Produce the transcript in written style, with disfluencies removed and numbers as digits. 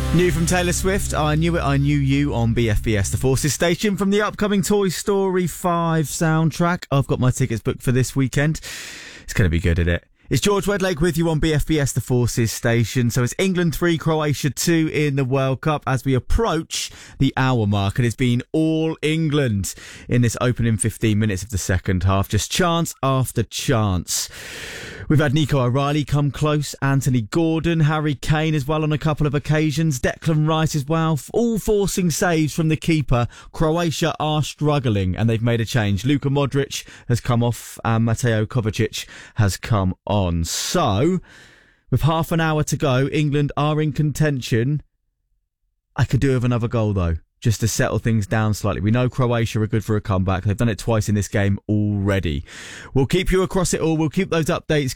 New from Taylor Swift, I Knew It, I Knew You on BFBS, the Forces station, from the upcoming Toy Story 5 soundtrack. I've got my tickets booked for this weekend. It's going to be good, isn't it? It's George Wedlake with you on BFBS, the Forces station. So it's England 3, Croatia 2 in the World Cup as we approach the hour mark. And it's been all England in this opening 15 minutes of the second half. Just chance after chance. We've had Nico O'Reilly come close, Anthony Gordon, Harry Kane as well on a couple of occasions, Declan Rice as well, all forcing saves from the keeper. Croatia are struggling and they've made a change. Luka Modric has come off and Mateo Kovacic has come on. So, with half an hour to go, England are in contention. I could do with another goal though, just to settle things down slightly. We know Croatia are good for a comeback. They've done it twice in this game already. We'll keep you across it all. We'll keep those updates